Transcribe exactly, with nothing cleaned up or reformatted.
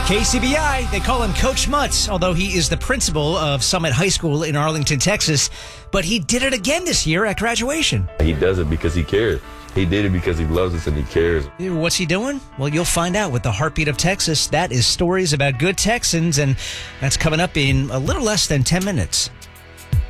K C B I, they call him Coach Mutz, although he is the principal of Summit High School in Arlington, Texas. But he did it again this year at graduation. He does it because he cares. He did it because he loves us and he cares. What's he doing? Well, you'll find out with the Heartbeat of Texas. That is Stories About Good Texans, and that's coming up in a little less than ten minutes.